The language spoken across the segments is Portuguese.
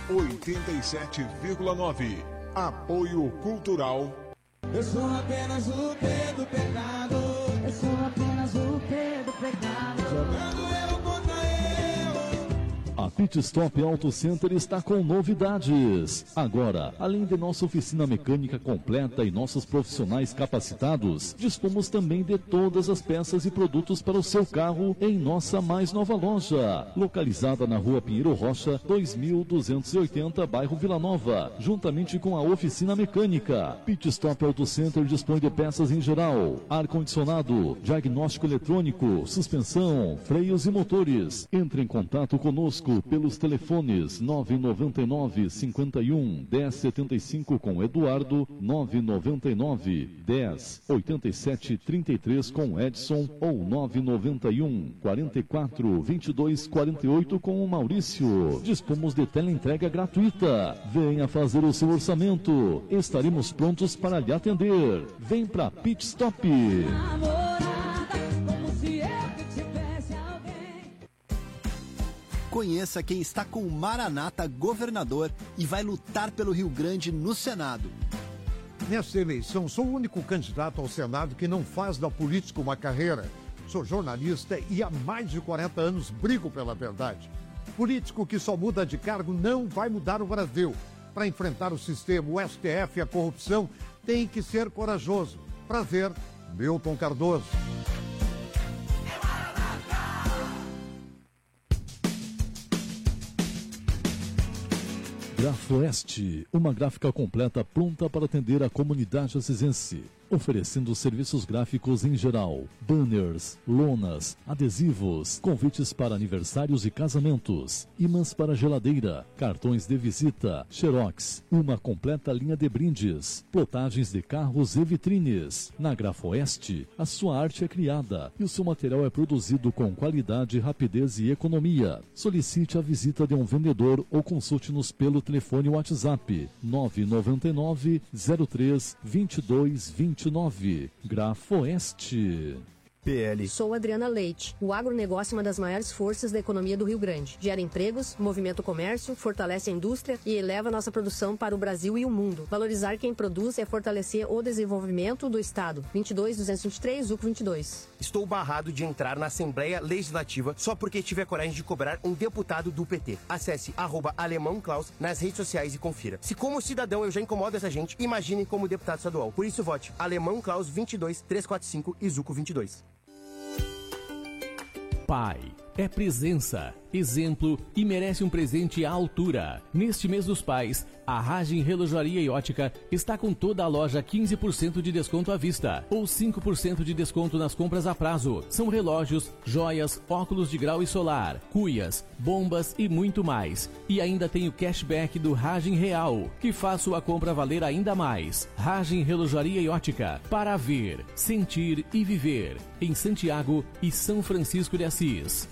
87,9. Apoio Cultural. Eu sou apenas o Pedro Pecado. Eu sou apenas o Pedro Pecado. Jogando eu contra eu. A Pit Stop Auto Center está com novidades. Agora, além de nossa oficina mecânica completa e nossos profissionais capacitados, dispomos também de todas as peças e produtos para o seu carro em nossa mais nova loja, localizada na Rua Pinheiro Rocha, 2280, bairro Vila Nova, juntamente com a oficina mecânica. Pit Stop Auto Center dispõe de peças em geral, ar-condicionado, diagnóstico eletrônico, suspensão, freios e motores. Entre em contato conosco pelos telefones 999 51 1075 com Eduardo, 999 10 87 33 com Edson ou 991 44 22 48 com o Maurício. Dispomos de teleentrega gratuita. Venha fazer o seu orçamento. Estaremos prontos para lhe atender. Vem pra Pit Stop. Conheça quem está com o Maranata governador e vai lutar pelo Rio Grande no Senado. Nesta eleição, sou o único candidato ao Senado que não faz da política uma carreira. Sou jornalista e há mais de 40 anos brigo pela verdade. Político que só muda de cargo não vai mudar o Brasil. Para enfrentar o sistema, o STF e a corrupção, tem que ser corajoso. Prazer, Milton Cardoso. Grafoeste, uma gráfica completa pronta para atender a comunidade acisense, oferecendo serviços gráficos em geral, banners, lonas, adesivos, convites para aniversários e casamentos, imãs para geladeira, cartões de visita, xerox, uma completa linha de brindes, plotagens de carros e vitrines. Na Grafoeste, a sua arte é criada e o seu material é produzido com qualidade, rapidez e economia. Solicite a visita de um vendedor ou consulte-nos pelo telefone WhatsApp 999 03 22 29. Grafoeste. PL. Sou Adriana Leite. O agronegócio é uma das maiores forças da economia do Rio Grande. Gera empregos, movimenta o comércio, fortalece a indústria e eleva nossa produção para o Brasil e o mundo. Valorizar quem produz é fortalecer o desenvolvimento do Estado. 22.223, Zuco 22. Estou barrado de entrar na Assembleia Legislativa só porque tive a coragem de cobrar um deputado do PT. Acesse @alemãoclaus nas redes sociais e confira. Se como cidadão eu já incomodo essa gente, imagine como deputado estadual. Por isso vote Alemão Claus 22 345 e Zuco 22. Pai é presença, exemplo e merece um presente à altura. Neste mês dos pais, a Ragem Relojaria e Ótica está com toda a loja 15% de desconto à vista ou 5% de desconto nas compras a prazo. São relógios, joias, óculos de grau e solar, cuias, bombas e muito mais. E ainda tem o cashback do Ragem Real, que faz sua compra valer ainda mais. Ragem Relojaria e Ótica, para ver, sentir e viver. Em Santiago e São Francisco de Assis.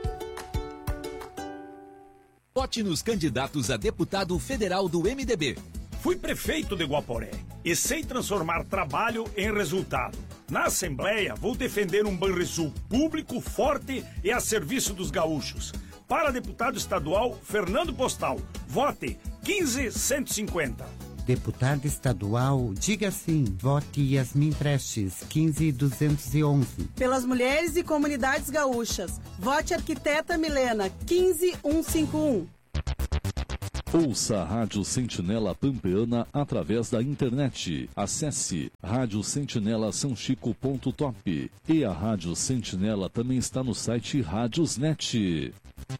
Vote nos candidatos a deputado federal do MDB. Fui prefeito de Guaporé e sei transformar trabalho em resultado. Na Assembleia, vou defender um Banrisul público, forte e a serviço dos gaúchos. Para deputado estadual, Fernando Postal. Vote 15150. Deputado estadual, diga sim. Vote Yasmin Prestes, 15211. Pelas mulheres e comunidades gaúchas, vote Arquiteta Milena, 15151. Ouça a Rádio Sentinela Pampeana através da internet. Acesse radiosentinelasanchico.top. E a Rádio Sentinela também está no site Radiosnet.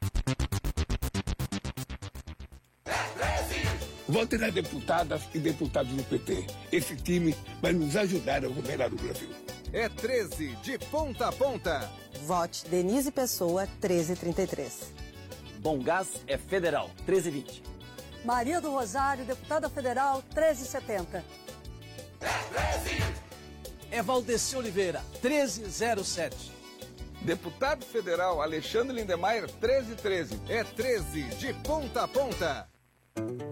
Vote na deputada e deputados do PT. Esse time vai nos ajudar a governar o Brasil. É 13 de ponta a ponta. Vote Denise Pessoa, 1333. Bom Gás é federal, 1320. Maria do Rosário, deputada federal, 1370. É Valdeci Oliveira, 1307. Deputado federal Alexandre Lindemeyer, 1313. É 13 de ponta a ponta.